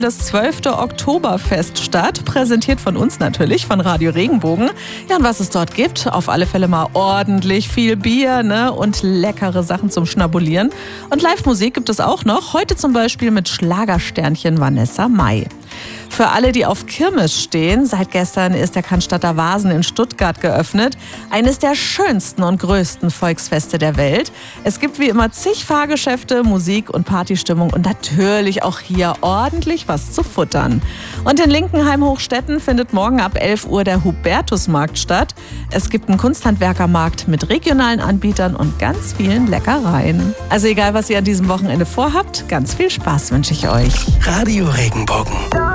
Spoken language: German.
Das 12. Oktoberfest statt, präsentiert von uns natürlich, von Radio Regenbogen. Ja, und was es dort gibt, auf alle Fälle mal ordentlich viel Bier, ne? Und leckere Sachen zum Schnabulieren. Und Live-Musik gibt es auch noch, heute zum Beispiel mit Schlagersternchen Vanessa Mai. Für alle, die auf Kirmes stehen, seit gestern ist der Cannstatter Vasen in Stuttgart geöffnet. Eines der schönsten und größten Volksfeste der Welt. Es gibt wie immer zig Fahrgeschäfte, Musik und Partystimmung und natürlich auch hier ordentlich was zu futtern. Und in Linkenheim-Hochstetten findet morgen ab 11 Uhr der Hubertusmarkt statt. Es gibt einen Kunsthandwerkermarkt mit regionalen Anbietern und ganz vielen Leckereien. Also egal, was ihr an diesem Wochenende vorhabt, ganz viel Spaß wünsche ich euch. Radio Regenbogen.